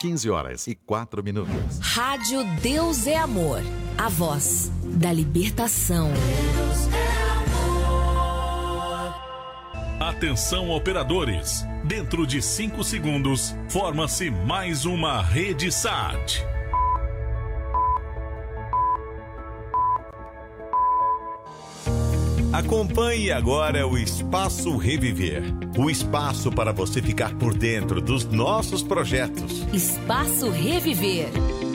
15h04. Rádio Deus é Amor. A voz da libertação. Atenção, operadores. Dentro de 5 segundos, forma-se mais uma rede SAT. Acompanhe agora o Espaço Reviver. O espaço para você ficar por dentro dos nossos projetos. Espaço Reviver.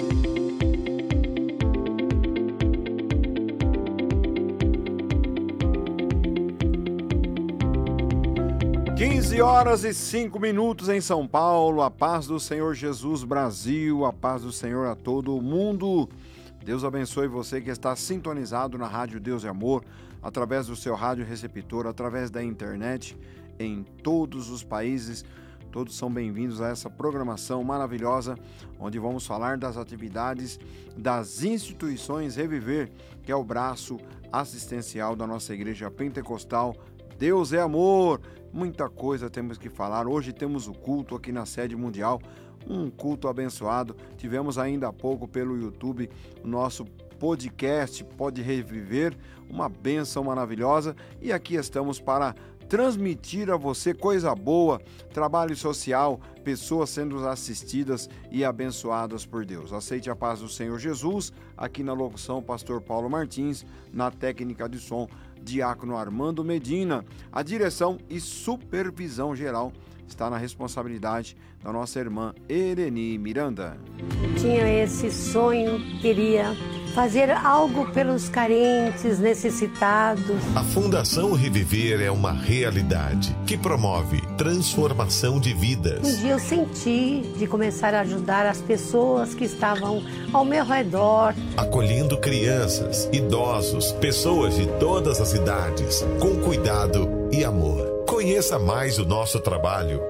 Horas e 5 minutos em São Paulo. A paz do Senhor Jesus, Brasil. A paz do Senhor a todo o mundo. Deus abençoe você que está sintonizado na Rádio Deus é Amor, através do seu rádio receptor, através da internet, em todos os países. Todos são bem-vindos a essa programação maravilhosa, onde vamos falar das atividades das instituições Reviver, que é o braço assistencial da nossa igreja pentecostal. Deus é amor. Muita coisa temos que falar. Hoje temos o culto aqui na sede mundial, um culto abençoado. Tivemos ainda há pouco pelo YouTube o nosso podcast Pode Reviver, uma bênção maravilhosa. E aqui estamos para transmitir a você coisa boa, trabalho social, pessoas sendo assistidas e abençoadas por Deus. Aceite a paz do Senhor Jesus. Aqui na locução, pastor Paulo Martins, na técnica de som, Diácono Armando Medina. A direção e supervisão geral está na responsabilidade da nossa irmã Ereni Miranda. Tinha esse sonho, queria fazer algo pelos carentes, necessitados. A Fundação Reviver é uma realidade que promove transformação de vidas. Um dia eu senti de começar a ajudar as pessoas que estavam ao meu redor. Acolhendo crianças, idosos, pessoas de todas as idades, com cuidado e amor. Conheça mais o nosso trabalho,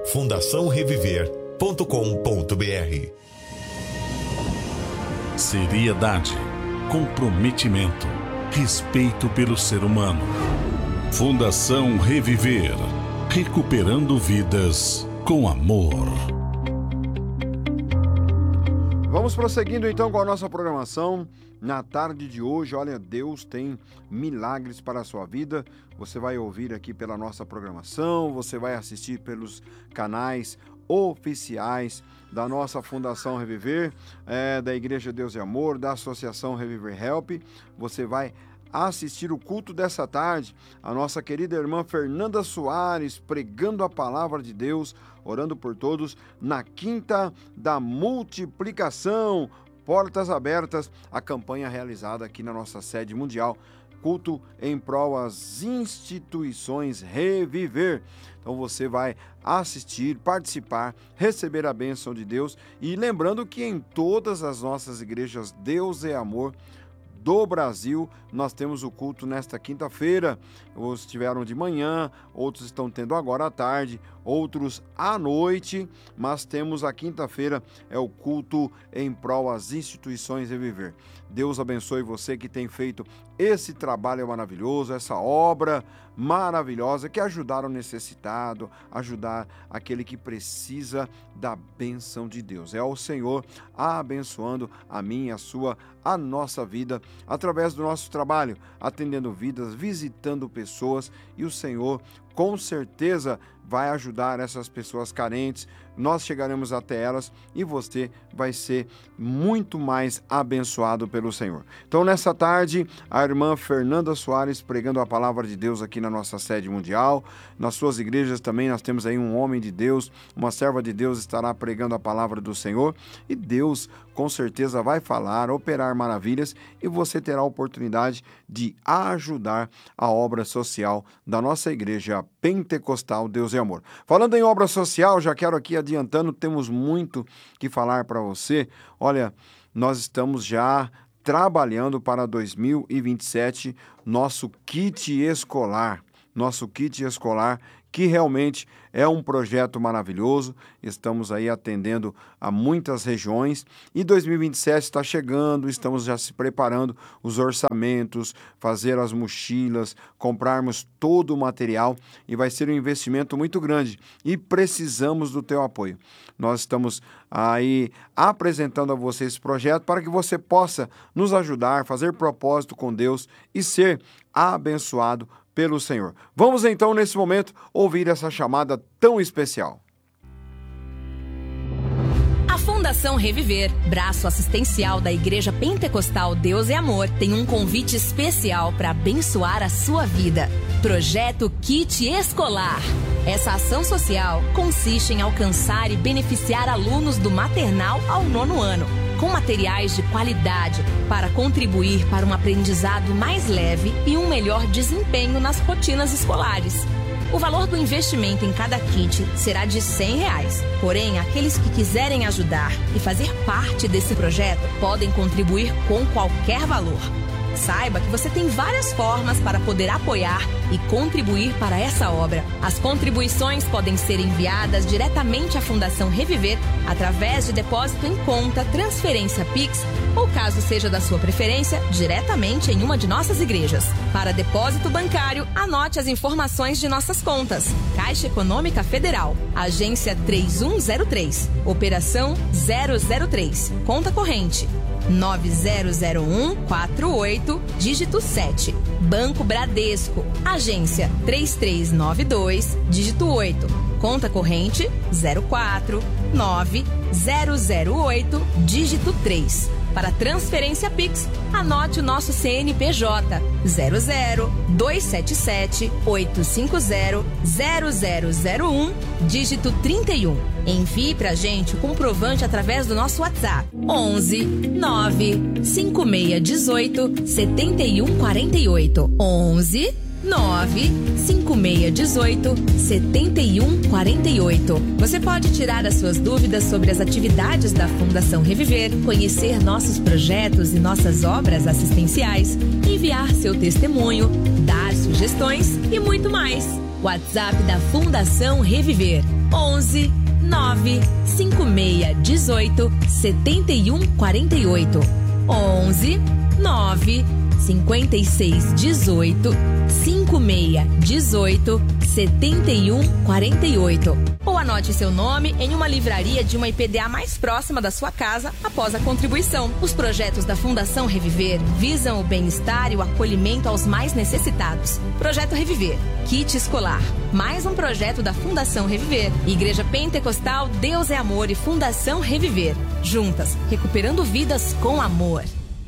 fundaçãoreviver.com.br. Seriedade, comprometimento, respeito pelo ser humano. Fundação Reviver, recuperando vidas com amor. Vamos prosseguindo então com a nossa programação. Na tarde de hoje, olha, Deus tem milagres para a sua vida. Você vai ouvir aqui pela nossa programação, você vai assistir pelos canais oficiais da nossa Fundação Reviver, da Igreja Deus e Amor, da Associação Reviver Help. Você vai assistir o culto dessa tarde, a nossa querida irmã Fernanda Soares pregando a palavra de Deus, orando por todos, na Quinta da Multiplicação, Portas Abertas, a campanha realizada aqui na nossa sede mundial, culto em prol às instituições Reviver. Então você vai assistir, participar, receber a bênção de Deus, e lembrando que em todas as nossas igrejas Deus é Amor do Brasil, nós temos o culto nesta quinta-feira. Uns tiveram de manhã, outros estão tendo agora à tarde, outros à noite, mas temos a quinta-feira, é o culto em prol às instituições Reviver. Deus abençoe você que tem feito esse trabalho maravilhoso, essa obra maravilhosa, que ajudar o necessitado, ajudar aquele que precisa da bênção de Deus. É o Senhor abençoando a minha, a sua, a nossa vida, através do nosso trabalho, atendendo vidas, visitando pessoas, e o Senhor com certeza vai ajudar essas pessoas carentes. Nós chegaremos até elas e você vai ser muito mais abençoado pelo Senhor. Então, nessa tarde, a irmã Fernanda Soares pregando a palavra de Deus aqui na nossa sede mundial. Nas suas igrejas também nós temos aí um homem de Deus, uma serva de Deus estará pregando a palavra do Senhor, e Deus com certeza vai falar, operar maravilhas, e você terá a oportunidade de ajudar a obra social da nossa igreja pentecostal Deus é Amor. Falando em obra social, já quero aqui adiantando, temos muito que falar para você. Olha, nós estamos já trabalhando para 2027 nosso kit escolar que realmente é um projeto maravilhoso. Estamos aí atendendo a muitas regiões e 2027 está chegando, estamos já se preparando os orçamentos, fazer as mochilas, comprarmos todo o material e vai ser um investimento muito grande e precisamos do teu apoio. Nós estamos aí apresentando a você esse projeto para que você possa nos ajudar, fazer propósito com Deus e ser abençoado pelo Senhor. Vamos então, nesse momento, ouvir essa chamada tão especial. A Fundação Reviver, braço assistencial da Igreja Pentecostal Deus é Amor, tem um convite especial para abençoar a sua vida. Projeto Kit Escolar. Essa ação social consiste em alcançar e beneficiar alunos do maternal ao 9º ano, com materiais de qualidade para contribuir para um aprendizado mais leve e um melhor desempenho nas rotinas escolares. O valor do investimento em cada kit será de R$100. Porém, aqueles que quiserem ajudar e fazer parte desse projeto podem contribuir com qualquer valor. Saiba que você tem várias formas para poder apoiar e contribuir para essa obra. As contribuições podem ser enviadas diretamente à Fundação Reviver através de depósito em conta, transferência Pix ou, caso seja da sua preferência, diretamente em uma de nossas igrejas. Para depósito bancário, anote as informações de nossas contas. Caixa Econômica Federal, Agência 3103, Operação 003, Conta Corrente 900148, dígito 7. Banco Bradesco, Agência 3392, dígito 8. Conta corrente 049008, dígito 3. Para transferência Pix, anote o nosso CNPJ 00277-850-0001, dígito 31. Envie pra gente o comprovante através do nosso WhatsApp 11 9 5618 7148. 11 9 5618 7148. Você pode tirar as suas dúvidas sobre as atividades da Fundação Reviver, conhecer nossos projetos e nossas obras assistenciais, enviar seu testemunho, dar sugestões e muito mais. WhatsApp da Fundação Reviver 11 9 5618 7148. 11 9 5618 5618 7148. Ou anote seu nome em uma livraria de uma IPDA mais próxima da sua casa após a contribuição. Os projetos da Fundação Reviver visam o bem-estar e o acolhimento aos mais necessitados. Projeto Reviver, Kit Escolar. Mais um projeto da Fundação Reviver. Igreja Pentecostal Deus é Amor e Fundação Reviver. Juntas, recuperando vidas com amor.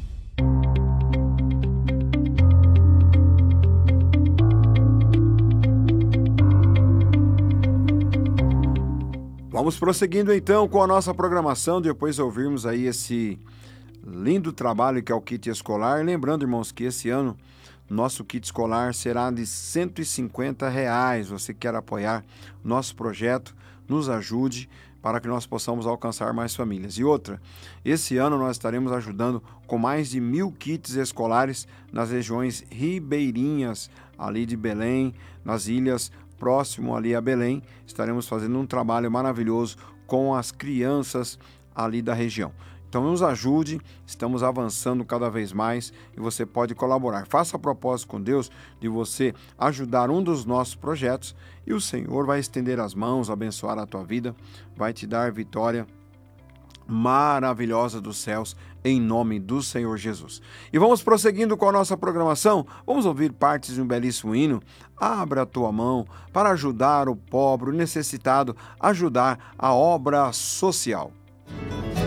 Vamos prosseguindo então com a nossa programação, depois de ouvirmos aí esse lindo trabalho que é o kit escolar. Lembrando, irmãos, que esse ano nosso kit escolar será de R$150. Você quer apoiar nosso projeto, nos ajude para que nós possamos alcançar mais famílias. E outra, esse ano nós estaremos ajudando com mais de 1.000 kits escolares nas regiões ribeirinhas ali de Belém, nas ilhas próximo ali a Belém. Estaremos fazendo um trabalho maravilhoso com as crianças ali da região. Então nos ajude, estamos avançando cada vez mais e você pode colaborar. Faça a propósito com Deus de você ajudar um dos nossos projetos e o Senhor vai estender as mãos, abençoar a tua vida, vai te dar vitória maravilhosa dos céus, em nome do Senhor Jesus. E vamos prosseguindo com a nossa programação, vamos ouvir partes de um belíssimo hino. Abra a tua mão para ajudar o pobre, o necessitado, ajudar a obra social.